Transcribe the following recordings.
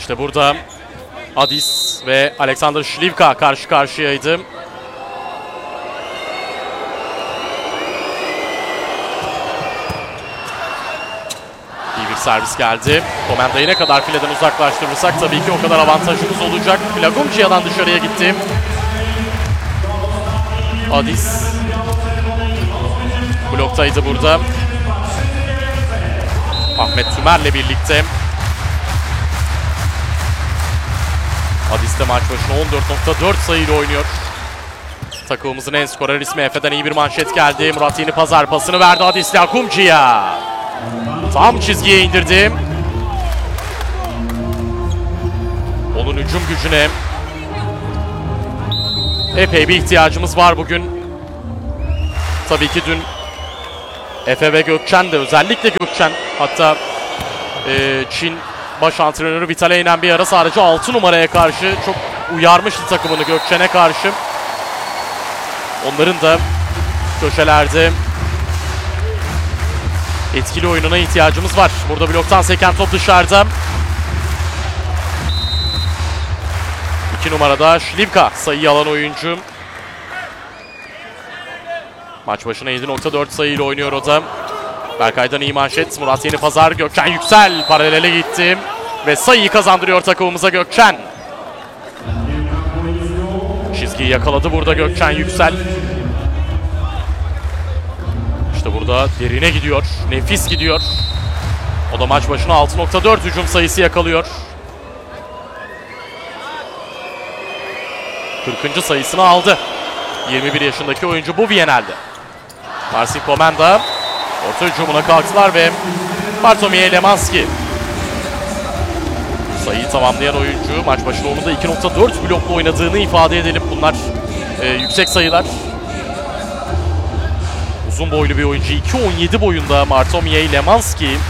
İşte burada Adis ve Aleksander Śliwka karşı karşıyaydı. İyi bir servis geldi. Komenda'yı ne kadar fileden uzaklaştırırsak tabii ki o kadar avantajımız olacak. Lagumciya'dan dışarıya gitti. Adis bloktaydı burada. Ahmet Tümer'le birlikte. Adis de maç başına 14.4 sayıyla oynuyor. Takımımızın en skorer ismi. Efe'den iyi bir manşet geldi. Murat Yenipazar pasını verdi Adis Lagumciya. Tam çizgiye indirdi. Onun hücum gücüne epey bir ihtiyacımız var bugün. Tabii ki dün Efe ve Gökçen de, özellikle Gökçen, hatta Çin baş antrenörü Vital'e bir ara sadece 6 numaraya karşı çok uyarmıştı takımını Gökçen'e karşı. Onların da köşelerde etkili oyununa ihtiyacımız var. Burada bloktan seken top dışarıda. 2 numarada Śliwka sayıyı alan oyuncu. Maç başına 7.4 sayıyla oynuyor o da. Berkay'dan iyi manşet. Murat Yenipazar, Gökçen Yüksel paralele gitti. Ve sayıyı kazandırıyor takımımıza Gökçen. Çizgiyi yakaladı burada Gökçen Yüksel. İşte burada derine gidiyor. Nefis gidiyor. O da maç başına 6.4 hücum sayısı yakalıyor. 40. sayısını aldı. 21 yaşındaki oyuncu bu Viyanel'de. Marcin Komenda orta hücumuna kalktılar ve Bartłomiej Lemanski sayıyı tamamlayan oyuncu. Maç başına onun da 2.4 blokla oynadığını ifade edelim. Bunlar yüksek sayılar. Uzun boylu bir oyuncu. 2.17 boyunda Bartłomiej Lemanski.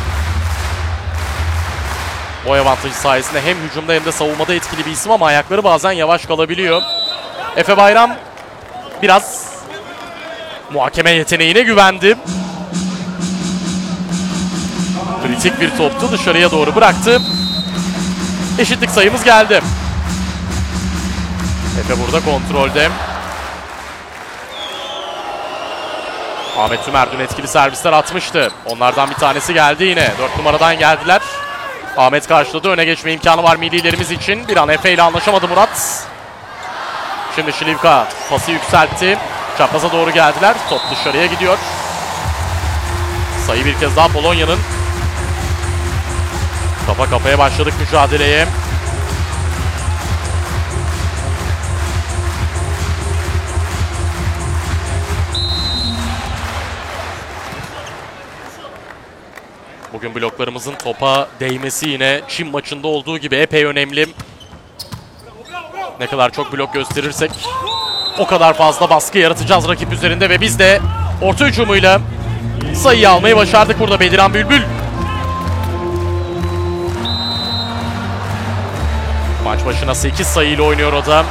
Boy avantajı sayesinde hem hücumda hem de savunmada etkili bir isim ama ayakları bazen yavaş kalabiliyor. Efe Bayram biraz muhakeme yeteneğine güvendi. Kritik bir toptu. Dışarıya doğru bıraktı. Eşitlik sayımız geldi. Efe burada kontrolde. Ahmet Tümer dün etkili servisler atmıştı. Onlardan bir tanesi geldi yine. 4 numaradan geldiler. Ahmet karşıladı. Öne geçme imkanı var millilerimiz için. Bir an Efe ile anlaşamadı Murat. Şimdi Śliwka pası yükseltti. Çapraza doğru geldiler. Top dışarıya gidiyor. Sayı bir kez daha Polonya'nın. Kafa kafaya başladık mücadeleye. Bugün bloklarımızın topa değmesi yine Çin maçında olduğu gibi epey önemli. Ne kadar çok blok gösterirsek o kadar fazla baskı yaratacağız rakip üzerinde ve biz de orta hücumuyla sayıyı almayı başardık burada. Bediran Bülbül. Maç başına 8 sayıyla oynuyor o da.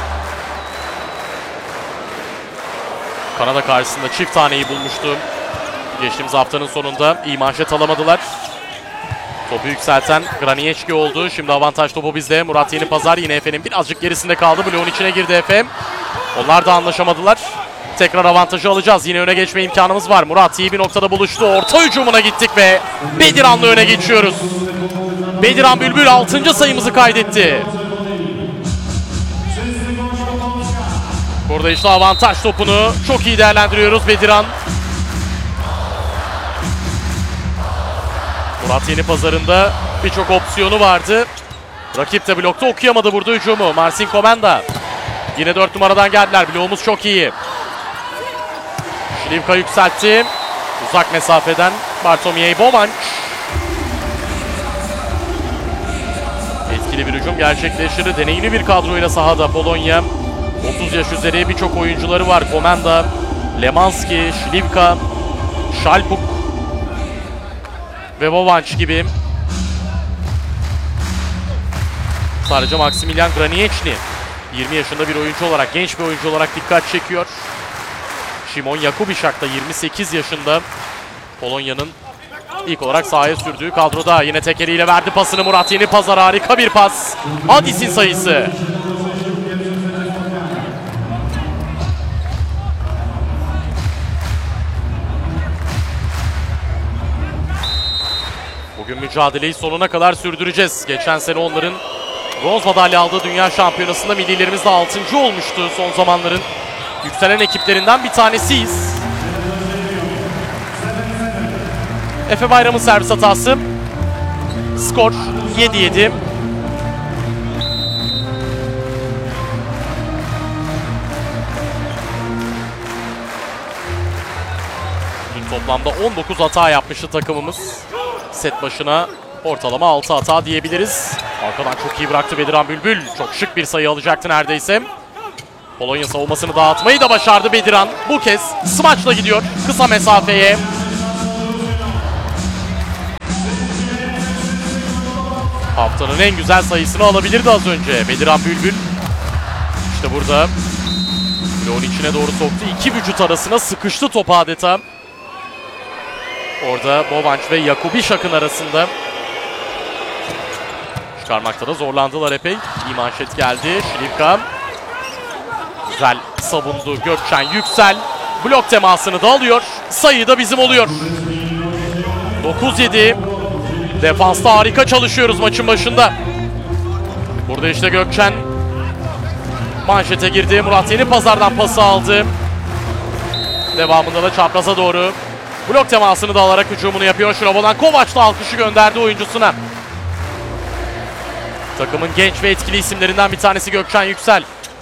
Kanada karşısında çift taneyi bulmuştu. Geçtiğimiz haftanın sonunda iyi manşet alamadılar. Topu yükselten Granieczki oldu. Şimdi avantaj topu bizde. Murat Yenipazar yine Efe'nin birazcık gerisinde kaldı. Bloğun içine girdi Efe. Onlar da anlaşamadılar. Tekrar avantajı alacağız. Yine öne geçme imkanımız var. Murat iyi bir noktada buluştu. Orta hücumuna gittik ve Bediran'la öne geçiyoruz. Bediran Bülbül 6. sayımızı kaydetti. Burada işte avantaj topunu çok iyi değerlendiriyoruz Bediran. Murat Yenipazar'ın da birçok opsiyonu vardı. Rakip de blokta okuyamadı burada hücumu. Marcin Komenda. Yine 4 numaradan geldiler. Bloğumuz çok iyi. Śliwka yükseltti. Uzak mesafeden Bartłomiej Bomanc. Etkili bir hücum gerçekleştirdi. Deneyimli bir kadroyla sahada Polonya. 30 yaş üzeri birçok oyuncuları var. Komenda, Lemanski, Śliwka, Szalpuk ve Bomanc gibi. Sadece Maksymilian Granieczny 20 yaşında bir oyuncu olarak, genç bir oyuncu olarak dikkat çekiyor. Szymon Jakubiszak da 28 yaşında. Polonya'nın ilk olarak sahaya sürdüğü kadroda. Yine tek eliyle verdi pasını Murat Yenipazar. Harika bir pas. Adis'in sayısı. Bugün mücadeleyi sonuna kadar sürdüreceğiz. Geçen sene onların bronz madalya aldığı dünya şampiyonasında millilerimiz de 6. olmuştu. Son zamanların yükselen ekiplerinden bir tanesiyiz. Efe Bayram'ın servis hatası. Skor 7-7. Dün toplamda 19 hata yapmıştı takımımız. Set başına ortalama 6 hata diyebiliriz. Arkadan çok iyi bıraktı Bediran Bülbül. Çok şık bir sayı alacaktı neredeyse. Polonya savunmasını dağıtmayı da başardı Bediran. Bu kez smaçla gidiyor kısa mesafeye. Haftanın en güzel sayısını alabilirdi az önce Bediran Bülbül. İşte burada bloğun içine doğru soktu. İki vücut arasına sıkıştı top adeta. Orada Bovanç ve Jakubişak'ın arasında. Çıkarmakta da zorlandılar epey. İyi manşet geldi. Şilivka. Güzel savundu Gökçen Yüksel. Blok temasını da alıyor. Sayı da bizim oluyor. 9-7. Defansta harika çalışıyoruz maçın başında. Burada işte Gökçen manşete girdi. Murat Yenipazar'dan pası aldı. Devamında da çapraza doğru blok temasını da alarak hücumunu yapıyor. Şurabo'dan Kovaç da alkışı gönderdi oyuncusuna. Takımın genç ve etkili isimlerinden bir tanesi Gökçen Yüksel.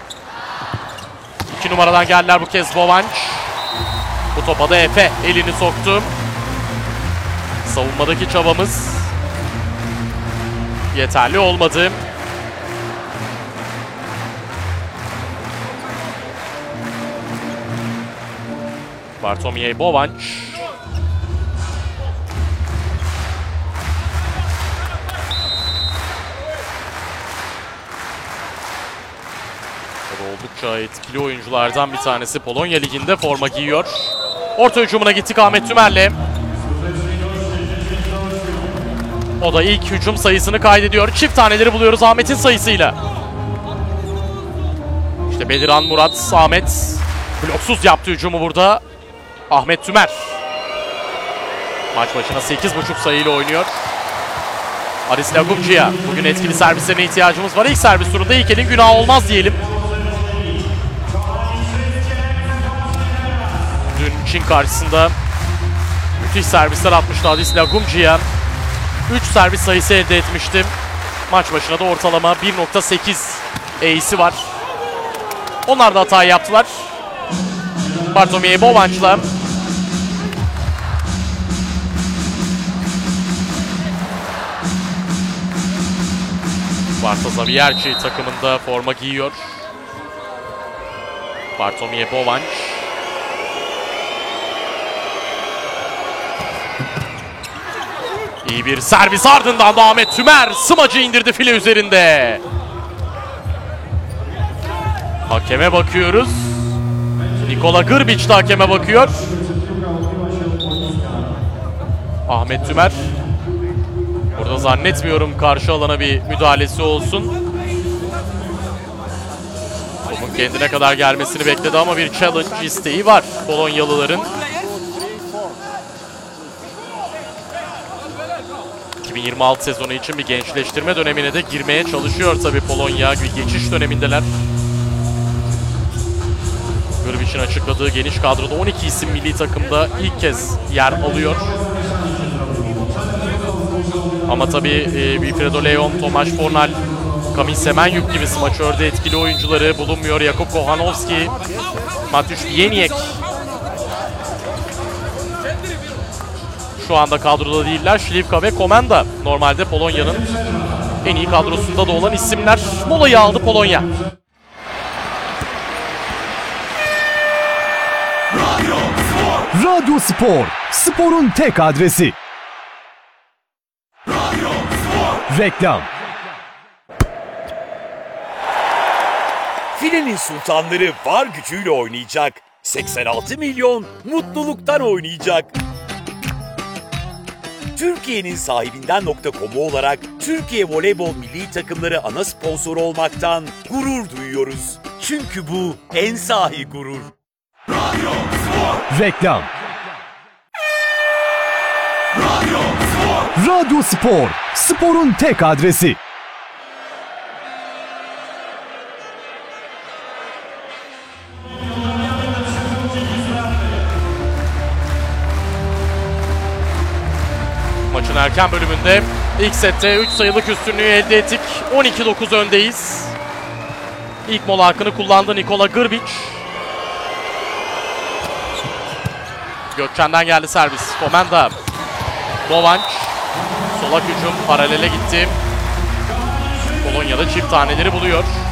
2 numaradan geldiler bu kez Bovanç. Bu topa da Efe elini soktu. Savunmadaki çabamız yeterli olmadı. Bartomiej Bovanç. Oldukça etkili oyunculardan bir tanesi. Polonya Ligi'nde forma giyiyor. Orta hücumuna gittik Ahmet Tümer'le. O da ilk hücum sayısını kaydediyor. Çift taneleri buluyoruz Ahmet'in sayısıyla. İşte Bediran, Murat, Ahmet bloksuz yaptı hücumu burada. Ahmet Tümer. Maç başına 8,5 sayıyla oynuyor. Aris Lagumci'ye bugün etkili servislerine ihtiyacımız var. İlk servis turunda ilk elin günahı olmaz diyelim. Dün Çin karşısında müthiş servisler atmıştı Aris Lagumci'ye. 3 servis sayısı elde etmiştim. Maç başına da ortalama 1.8 E'si var. Onlar da hata yaptılar. Bartomiej Bovanç'la. Barta Zavierci takımında forma giyiyor. Bartomiej Bovanç. İyi bir servis, ardından da Ahmet Tümer smacı indirdi file üzerinde. Hakeme bakıyoruz. Nikola Grbić de hakeme bakıyor. Ahmet Tümer. Burada zannetmiyorum karşı alana bir müdahalesi olsun. Topun kendine kadar gelmesini bekledi ama bir challenge isteği var Polonyalıların. 2026 sezonu için bir gençleştirme dönemine de girmeye çalışıyor tabii Polonya. Bir geçiş dönemindeler. Grbić'in açıkladığı geniş kadroda 12 isim milli takımda ilk kez yer alıyor. Ama tabii Wilfredo Leon, Tomasz Fornal, Kamil Semenyuk gibi smaçörde etkili oyuncuları bulunmuyor. Jakub Kochanowski, Mateusz Bieniek şu anda kadroda değiller. Śliwka ve Komenda normalde Polonya'nın en iyi kadrosunda da olan isimler. Molayı aldı Polonya. Radyo Spor, sporun tek adresi. Reklam. Filenin sultanları var gücüyle oynayacak. 86 milyon mutluluktan oynayacak. Türkiye'nin sahibinden.com'u olarak Türkiye Voleybol Milli Takımları ana sponsoru olmaktan gurur duyuyoruz. Çünkü bu en sahi gurur. Reklam. Radyo Spor. Sporun tek adresi. Maçın erken bölümünde ilk sette 3 sayılık üstünlüğü elde ettik. 12-9 öndeyiz. İlk mola hakkını kullandı Nikola Grbić. Gökçen'den geldi servis. Komenda. Dovanç. Solak hücum paralele gitti. Polonya'da çift taneleri buluyor.